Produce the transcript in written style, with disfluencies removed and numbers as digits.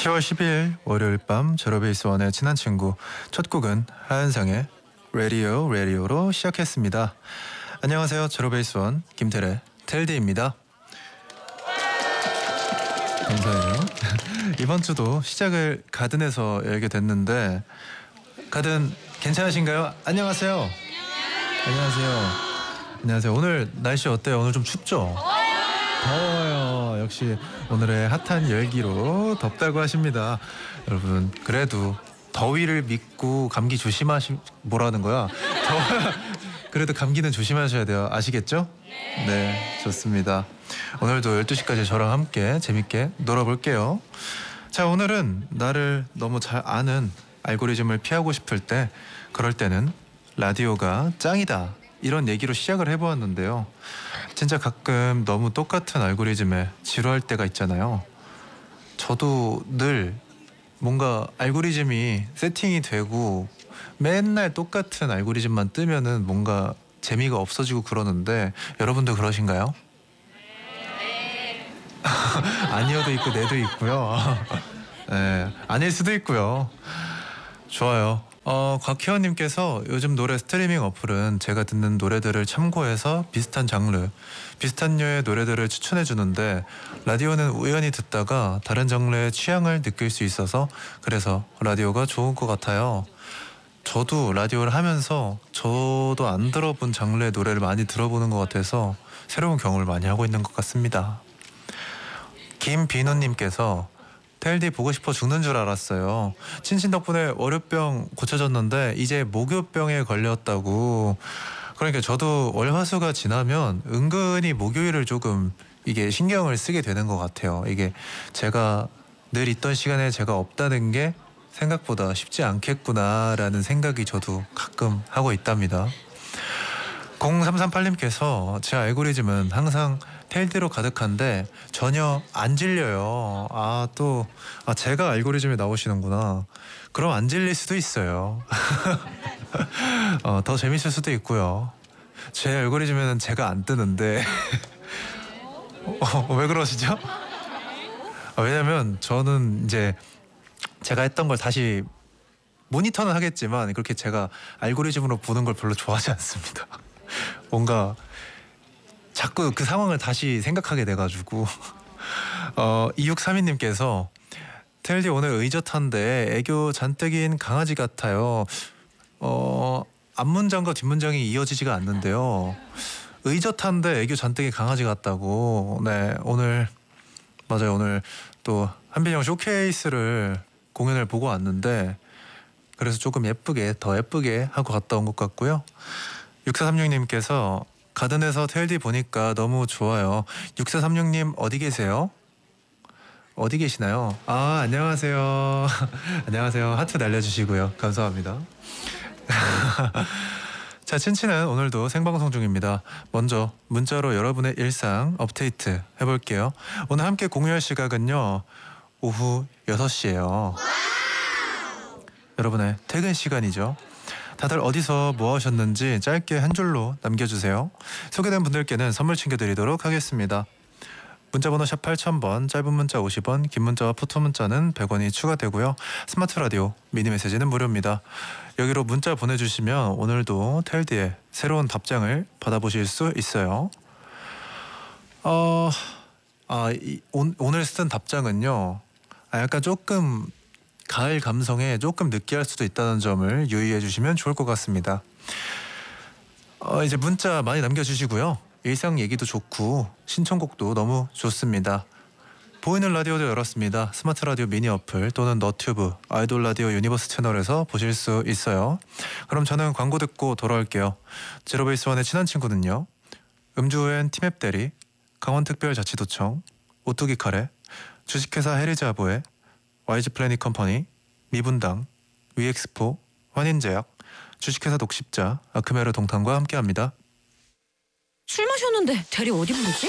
10월 10일 월요일 밤 제로베이스원의 친한 친구 첫 곡은 하은상의 라디오로 시작했습니다. 안녕하세요. 제로베이스원 김태래 텔디입니다. 감사해요. 이번 주도 시작을 가든에서 열게 됐는데 가든 괜찮으신가요? 안녕하세요. 안녕하세요. 오늘 날씨 어때요? 오늘 좀 춥죠? 더워요. 역시 오늘의 핫한 열기로 덥다고 하십니다. 여러분 그래도 더위를 믿고 감기 뭐라는 거야? 그래도 감기는 조심하셔야 돼요. 아시겠죠? 네, 좋습니다. 오늘도 12시까지 저랑 함께 재밌게 놀아볼게요. 자, 오늘은 나를 너무 잘 아는 알고리즘을 피하고 싶을 때, 그럴 때는 라디오가 짱이다, 이런 얘기로 시작을 해보았는데요. 진짜 가끔 너무 똑같은 알고리즘에 지루할 때가 있잖아요. 저도 늘 뭔가 알고리즘이 세팅이 되고 맨날 똑같은 알고리즘만 뜨면은 뭔가 재미가 없어지고 그러는데, 여러분도 그러신가요? 아니어도 있고 네도 있고요. 네, 아닐 수도 있고요. 좋아요. 곽희원님께서 요즘 노래 스트리밍 어플은 제가 듣는 노래들을 참고해서 비슷한 장르, 비슷한 류의 노래들을 추천해 주는데, 라디오는 우연히 듣다가 다른 장르의 취향을 느낄 수 있어서 그래서 라디오가 좋은 것 같아요. 저도 라디오를 하면서 저도 안 들어본 장르의 노래를 많이 들어보는 것 같아서 새로운 경험을 많이 하고 있는 것 같습니다. 김비누님께서 텔디 보고 싶어 죽는 줄 알았어요. 친친 덕분에 월요병 고쳐졌는데 이제 목요병에 걸렸다고. 그러니까 저도 월화수가 지나면 은근히 목요일을 조금 이게 신경을 쓰게 되는 것 같아요. 이게 제가 늘 있던 시간에 제가 없다는 게 생각보다 쉽지 않겠구나라는 생각이 저도 가끔 하고 있답니다. 0338님께서 제 알고리즘은 항상 텔디로 가득한데 전혀 안 질려요. 제가 알고리즘에 나오시는구나. 그럼 안 질릴 수도 있어요. 더 재밌을 수도 있고요. 제 알고리즘에는 제가 안 뜨는데 왜 그러시죠? 왜냐면 저는 이제 제가 했던 걸 다시 모니터는 하겠지만 그렇게 제가 알고리즘으로 보는 걸 별로 좋아하지 않습니다. 뭔가 자꾸 그 상황을 다시 생각하게 돼가지고 2632님께서 텔디 오늘 의젓한데 애교 잔뜩인 강아지 같아요. 앞문장과 뒷문장이 이어지지가 않는데요. 의젓한데 애교 잔뜩인 강아지 같다고. 네, 오늘 맞아요. 오늘 또 한빈형 쇼케이스를 공연을 보고 왔는데 그래서 조금 더 예쁘게 하고 갔다 온 것 같고요. 6436님께서 가든에서 텔디 보니까 너무 좋아요. 6436님 어디 계세요? 어디 계시나요? 안녕하세요. 안녕하세요. 하트 날려주시고요. 감사합니다. 자, 친친은 오늘도 생방송 중입니다. 먼저 문자로 여러분의 일상 업데이트 해볼게요. 오늘 함께 공유할 시각은요, 오후 6시예요. 여러분의 퇴근 시간이죠. 다들 어디서 뭐 하셨는지 짧게 한 줄로 남겨주세요. 소개된 분들께는 선물 챙겨드리도록 하겠습니다. 문자번호 샵 8000번, 짧은 문자 50원, 긴 문자와 포토 문자는 100원이 추가되고요. 스마트 라디오, 미니 메시지는 무료입니다. 여기로 문자 보내주시면 오늘도 텔디의 새로운 답장을 받아보실 수 있어요. 오늘 쓴 답장은요, 약간 조금 가을 감성에 조금 느끼할 수도 있다는 점을 유의해 주시면 좋을 것 같습니다. 이제 문자 많이 남겨주시고요. 일상 얘기도 좋고 신청곡도 너무 좋습니다. 보이는 라디오도 열었습니다. 스마트 라디오 미니 어플 또는 너튜브, 아이돌 라디오 유니버스 채널에서 보실 수 있어요. 그럼 저는 광고 듣고 돌아올게요. 제로베이스원의 친한 친구는요, 음주후엔 티맵 대리, 강원특별자치도청, 오뚜기 카레, 주식회사 헤리자보에, YG 플래닛 컴퍼니, 미분당, 위엑스포, 환인제약, 주식회사 독십자, 아크메르 동탄과 함께합니다. 술 마셨는데 대리 어디 부르지?